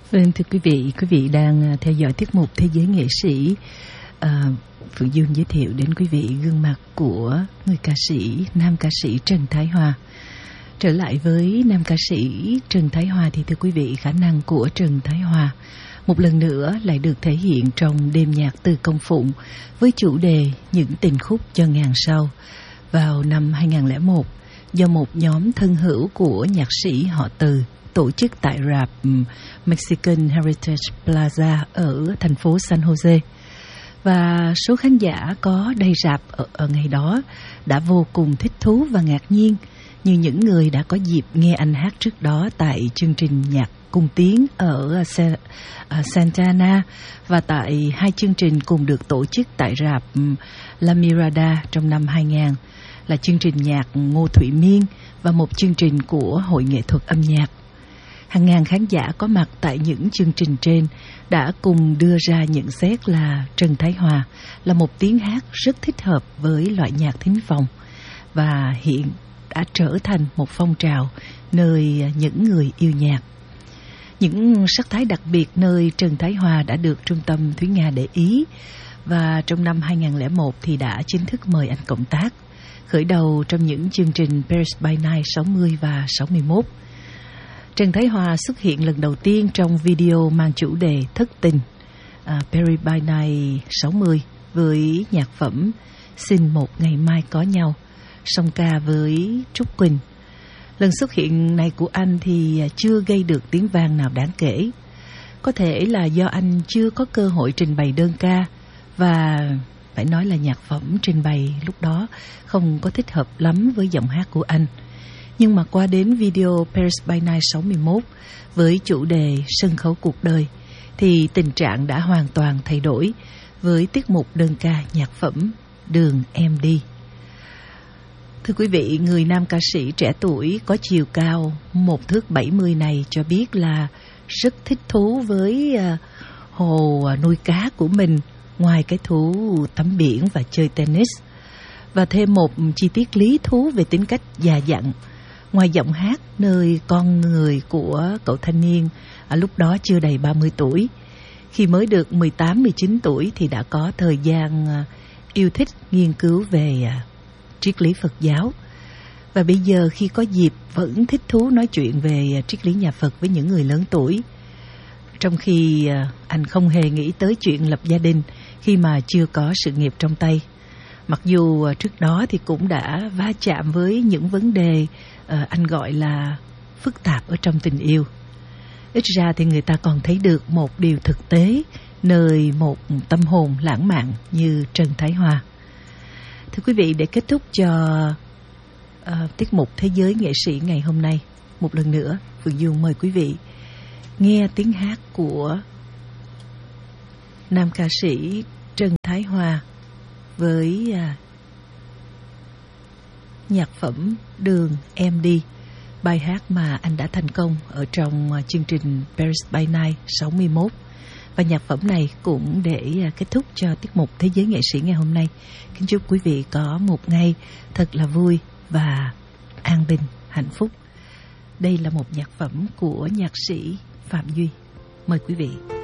Vâng, thưa quý vị đang theo dõi tiết mục Thế giới nghệ sĩ. Phượng Dương giới thiệu đến quý vị gương mặt của người ca sĩ, nam ca sĩ Trần Thái Hòa. Trở lại với nam ca sĩ Trần Thái Hòa thì thưa quý vị, khả năng của Trần Thái Hòa một lần nữa lại được thể hiện trong đêm nhạc Từ Công Phụng với chủ đề Những tình khúc cho ngàn sau vào năm 2001 do một nhóm thân hữu của nhạc sĩ họ Từ tổ chức tại rạp Mexican Heritage Plaza ở thành phố San Jose. Và số khán giả có đầy rạp ở ngày đó đã vô cùng thích thú và ngạc nhiên, như những người đã có dịp nghe anh hát trước đó tại chương trình nhạc cung tiến ở Santa Ana và tại hai chương trình cùng được tổ chức tại rạp La Mirada trong năm 2000 là chương trình nhạc Ngô Thụy Miên và một chương trình của Hội Nghệ thuật âm nhạc. Hàng ngàn khán giả có mặt tại những chương trình trên đã cùng đưa ra nhận xét là Trần Thái Hòa là một tiếng hát rất thích hợp với loại nhạc thính phòng và hiện đã trở thành một phong trào nơi những người yêu nhạc. Những sắc thái đặc biệt nơi Trần Thái Hòa đã được Trung tâm Thúy Nga để ý và trong năm 2001 thì đã chính thức mời anh cộng tác, khởi đầu trong những chương trình Paris by Night 60 và 61. Trần Thái Hòa xuất hiện lần đầu tiên trong video mang chủ đề Thất tình Paris by Night 60 với nhạc phẩm Xin một ngày mai có nhau, song ca với Trúc Quỳnh. Lần xuất hiện này của anh thì chưa gây được tiếng vang nào đáng kể. Có thể là do anh chưa có cơ hội trình bày đơn ca và phải nói là nhạc phẩm trình bày lúc đó không có thích hợp lắm với giọng hát của anh. Nhưng mà qua đến video Paris by Night 61 với chủ đề Sân khấu cuộc đời thì tình trạng đã hoàn toàn thay đổi với tiết mục đơn ca nhạc phẩm Đường Em Đi. Thưa quý vị, người nam ca sĩ trẻ tuổi có chiều cao 1m70 này cho biết là rất thích thú với hồ nuôi cá của mình, ngoài cái thú tắm biển và chơi tennis. Và thêm một chi tiết lý thú về tính cách già dặn. Ngoài giọng hát, nơi con người của cậu thanh niên lúc đó chưa đầy 30 tuổi. Khi mới được 18-19 tuổi thì đã có thời gian yêu thích nghiên cứu về triết lý Phật giáo. Và bây giờ khi có dịp vẫn thích thú nói chuyện về triết lý nhà Phật với những người lớn tuổi. Trong khi anh không hề nghĩ tới chuyện lập gia đình khi mà chưa có sự nghiệp trong tay. Mặc dù trước đó thì cũng đã va chạm với những vấn đề anh gọi là phức tạp ở trong tình yêu. Ít ra thì người ta còn thấy được một điều thực tế nơi một tâm hồn lãng mạn như Trần Thái Hòa. Thưa quý vị, để kết thúc cho tiết mục Thế giới nghệ sĩ ngày hôm nay, một lần nữa Phượng Dương mời quý vị nghe tiếng hát của nam ca sĩ Trần Thái Hòa với nhạc phẩm Đường Em Đi, bài hát mà anh đã thành công ở trong chương trình Paris by Night 61. Và nhạc phẩm này cũng để kết thúc cho tiết mục Thế giới nghệ sĩ ngày hôm nay. Kính chúc quý vị có một ngày thật là vui và an bình, hạnh phúc. Đây là một nhạc phẩm của nhạc sĩ Phạm Duy. Mời quý vị.